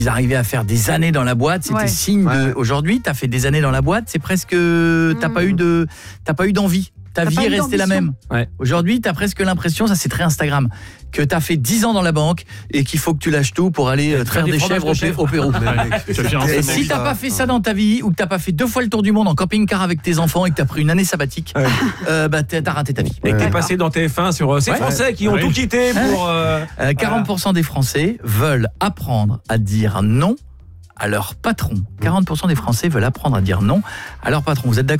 Ils arrivaient à faire des années dans la boîte, c'était signe de... Aujourd'hui, t'as fait des années dans la boîte, c'est presque... T'as pas eu d'envie. Ta vie est restée la même. Aujourd'hui, t'as presque l'impression, ça c'est très Instagram, que t'as fait 10 ans dans la banque et qu'il faut que tu lâches tout pour aller traire des chèvres au Pérou. Et si t'as pas fait ça dans ta vie, ou que t'as pas fait 2 fois le tour du monde en camping-car avec tes enfants et que t'as pris une année sabbatique, t'as raté ta vie. Et que t'es passé dans TF1 sur ces Français qui ont tout quitté pour... 40% des Français veulent apprendre à dire non à leur patron. 40% des Français veulent apprendre à dire non à leur patron. Vous êtes d'accord ?